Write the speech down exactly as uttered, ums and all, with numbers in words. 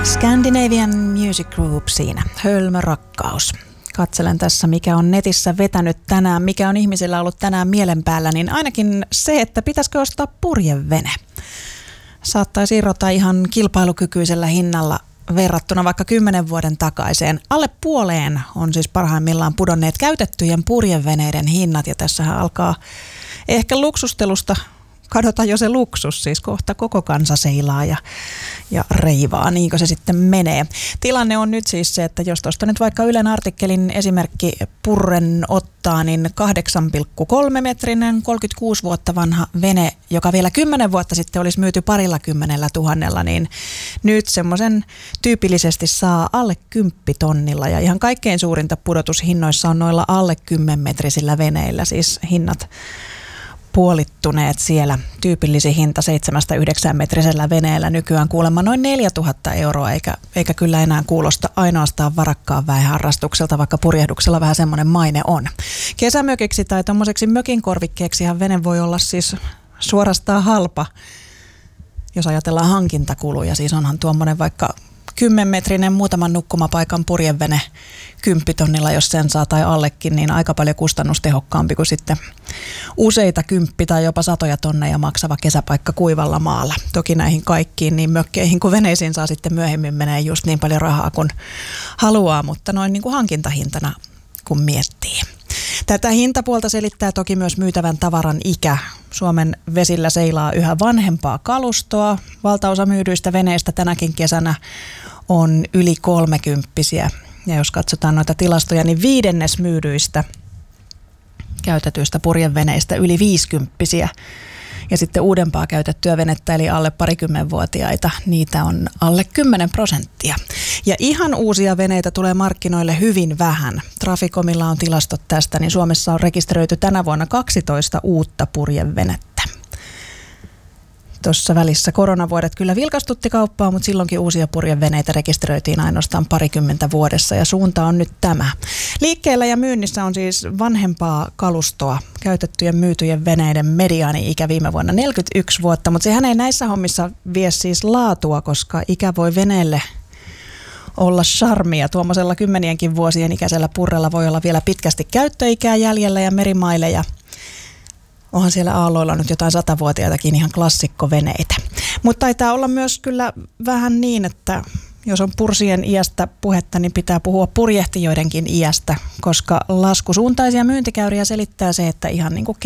Scandinavian Music Group siinä. Hölmö rakkaus. Katselen tässä, mikä on netissä vetänyt tänään, mikä on ihmisillä ollut tänään mielen päällä, niin ainakin se, että pitäisikö ostaa purjevene. Saattaisi irrota ihan kilpailukykyisellä hinnalla verrattuna vaikka kymmenen vuoden takaiseen. Alle puoleen on siis parhaimmillaan pudonneet käytettyjen purjeveneiden hinnat, ja tässähän alkaa ehkä luksustelusta kadota jo se luksus, siis kohta koko kansa seilaa ja, ja reivaa, niin kuin se sitten menee. Tilanne on nyt siis se, että jos tuosta nyt vaikka Ylen artikkelin esimerkki purren ottaa, niin kahdeksan pilkku kolme metrinen, kolmekymmentäkuusi vuotta vanha vene, joka vielä kymmenen vuotta sitten olisi myyty parilla kymmenellä tuhannella, niin nyt semmoisen tyypillisesti saa alle kymppitonnilla, ja ihan kaikkein suurinta pudotushinnoissa on noilla alle kymmenmetrisillä veneillä, siis hinnat puolittuneet siellä. Tyypillisin hinta seitsemästä yhdeksään metrisellä veneellä nykyään kuulemma noin neljätuhatta euroa, eikä, eikä kyllä enää kuulosta ainoastaan varakkaan väen harrastukselta, vaikka purjehduksella vähän semmoinen maine on. Kesämökiksi tai tommoseksi mökinkorvikkeeksihan vene voi olla siis suorastaan halpa, jos ajatellaan hankintakuluja. Siis onhan tuommoinen vaikka kymmenmetrinen muutaman nukkumapaikan purjevene kymppitonnilla, jos sen saa tai allekin, niin aika paljon kustannustehokkaampi kuin sitten useita kymppi tai jopa satoja tonneja maksava kesäpaikka kuivalla maalla. Toki näihin kaikkiin niin mökkeihin kuin veneisiin saa sitten myöhemmin menee just niin paljon rahaa kuin haluaa, mutta noin niin kuin hankintahintana kun miettii. Tätä hintapuolta selittää toki myös myytävän tavaran ikä. Suomen vesillä seilaa yhä vanhempaa kalustoa. Valtaosa myydyistä veneistä tänäkin kesänä on yli kolmekymppisiä. Ja jos katsotaan noita tilastoja, niin viidennes myydyistä käytetyistä purjeveneistä yli viisikymppisiä. Ja sitten uudempaa käytettyä venettä, eli alle parikymmenvuotiaita, niitä on alle kymmenen prosenttia. Ja ihan uusia veneitä tulee markkinoille hyvin vähän. Traficomilla on tilastot tästä, niin Suomessa on rekisteröity tänä vuonna kaksitoista uutta purjevenettä. Tuossa välissä koronavuodet kyllä vilkastutti kauppaa, mutta silloinkin uusia purjeveneitä rekisteröitiin ainoastaan parikymmentä vuodessa, ja suunta on nyt tämä. Liikkeellä ja myynnissä on siis vanhempaa kalustoa. Käytettyjen myytyjen veneiden mediaani-ikä viime vuonna neljäkymmentäyksi vuotta, mutta sehän ei näissä hommissa vie siis laatua, koska ikä voi veneelle olla charmia. Tuommoisella kymmenienkin vuosien ikäisellä purrella voi olla vielä pitkästi käyttöikää jäljellä ja merimaileja. Onhan siellä aalloilla nyt jotain satavuotiaitakin ihan klassikkoveneitä. Mutta taitaa olla myös kyllä vähän niin, että jos on pursien iästä puhetta, niin pitää puhua purjehtijoidenkin iästä, koska laskusuuntaisia myyntikäyriä selittää se, että ihan niin kuin